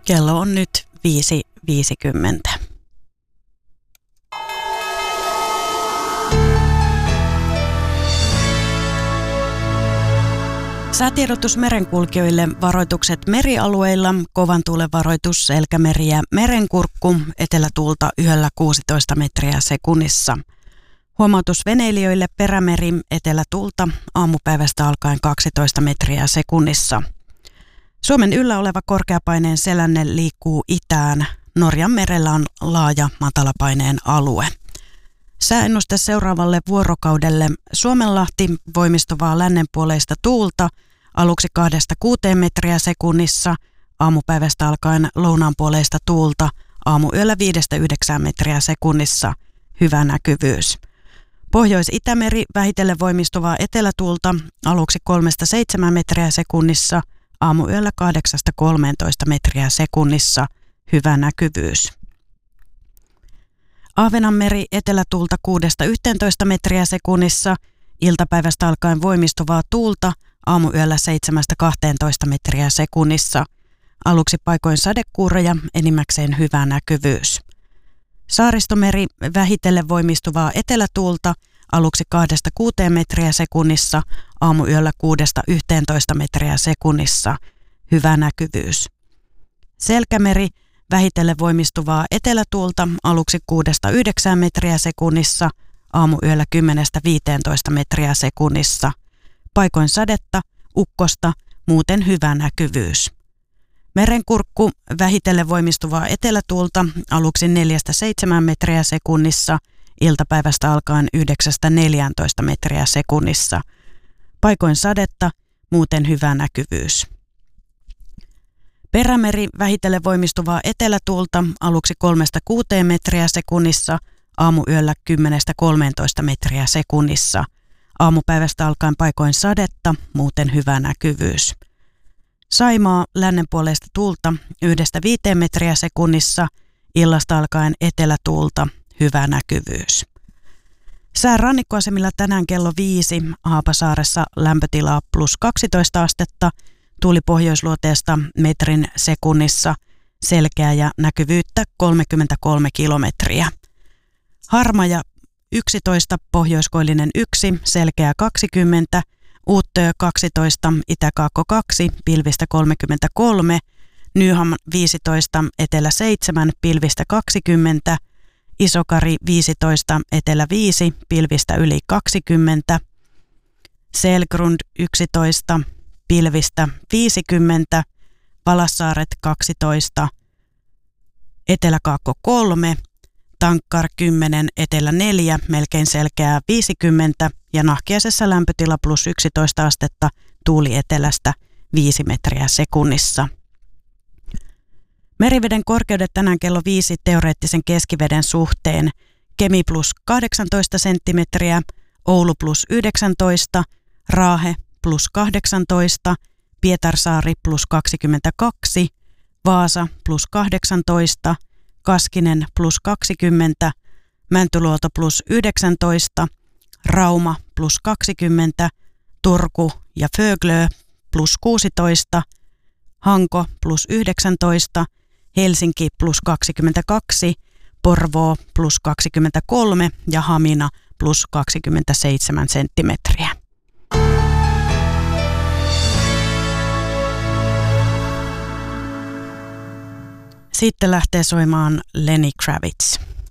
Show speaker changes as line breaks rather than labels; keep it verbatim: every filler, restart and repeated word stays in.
Kello on nyt viisi viisikymmentä. Säätiedotus merenkulkijoille, varoitukset merialueilla, kovan tuulen varoitus, Selkämeri ja Merenkurkku, etelätuulta yöllä kuusitoista metriä sekunnissa. Huomautus veneilijöille, Perämeri, etelätuulta, aamupäivästä alkaen kaksitoista metriä sekunnissa. Suomen yllä oleva korkeapaineen selänne liikkuu itään. Norjan merellä on laaja matalapaineen alue. Sääennuste seuraavalle vuorokaudelle: Suomenlahti, voimistuvaa lännenpuoleista tuulta, aluksi kahdesta kuuteen metriä sekunnissa, aamupäivästä alkaen lounaanpuoleista tuulta, aamuyöllä viidestä yhdeksään metriä sekunnissa, hyvä näkyvyys. Pohjois-Itämeri, vähitellen voimistuvaa etelätuulta, aluksi kolmesta seitsemään metriä sekunnissa, aamuyöllä kahdeksasta kolmeentoista metriä sekunnissa, hyvä näkyvyys. Ahvenanmeri, etelätuulta kuudesta yhteentoista metriä sekunnissa, iltapäivästä alkaen voimistuvaa tuulta, aamuyöllä seitsemästä kahteentoista metriä sekunnissa, aluksi paikoin sadekuuroja, enimmäkseen hyvä näkyvyys. Saaristomeri, vähitellen voimistuvaa etelätuulta, aluksi kahdesta kuuteen metriä sekunnissa, aamuyöllä kuudesta yhteentoista metriä sekunnissa, hyvä näkyvyys. Selkämeri, vähitellen voimistuvaa etelätuulta, aluksi kuudesta yhdeksään metriä sekunnissa, aamuyöllä kymmenestä viiteentoista metriä sekunnissa, paikoin sadetta, ukkosta, muuten hyvä näkyvyys. Merenkurkku, vähitellen voimistuvaa etelätuulta, aluksi neljästä seitsemään metriä sekunnissa, iltapäivästä alkaen yhdeksästä neljääntoista metriä sekunnissa, paikoin sadetta, muuten hyvä näkyvyys. Perämeri, vähitellen voimistuvaa etelätuulta, aluksi kolmesta kuuteen metriä sekunnissa, aamuyöllä kymmenestä kolmeentoista metriä sekunnissa, aamupäivästä alkaen paikoin sadetta, muuten hyvä näkyvyys. Saimaa, lännenpuoleista tuulta, yhdestä viiteen metriä sekunnissa, illasta alkaen etelätuulta, hyvä näkyvyys. Sää rannikkoasemilla tänään kello viisi, Haapasaaressa lämpötilaa plus kaksitoista astetta, tuuli pohjoisluoteesta metrin sekunnissa, selkeää ja näkyvyyttä kolmekymmentäkolme kilometriä. Harmaja yksitoista, pohjoiskoillinen yksi, selkeää kaksikymmentä, Uuttöö kaksitoista, Itäkaakko kaksi, pilvistä kolmekymmentäkolme, Nyham viisitoista, etelä seitsemän, pilvistä kaksikymmentä, Isokari viisitoista, etelä viisi, pilvistä yli kaksikymmentä, Selgrund yksitoista, pilvistä viisikymmentä, Valassaaret kaksitoista, Eteläkaakko kolme, Tankkar kymmenen, etelä neljä, melkein selkeää viisikymmentä ja Nahkiaisessa lämpötila plus yksitoista astetta, tuuli etelästä viisi metriä sekunnissa. Meriveden korkeudet tänään kello viisi teoreettisen keskiveden suhteen: Kemi plus kahdeksantoista senttimetriä, Oulu plus yhdeksäntoista, Raahe plus kahdeksantoista, Pietarsaari plus kaksikymmentäkaksi, Vaasa plus kahdeksantoista, Kaskinen plus kaksikymmentä, Mäntyluoto plus yhdeksäntoista, Rauma plus kaksikymmentä, Turku ja Föglö plus kuusitoista, Hanko plus yhdeksäntoista, Helsinki plus kaksikymmentäkaksi, Porvoo plus kaksikymmentäkolme ja Hamina plus kaksikymmentäseitsemän senttimetriä. Sitten lähtee soimaan Lenny Kravitz.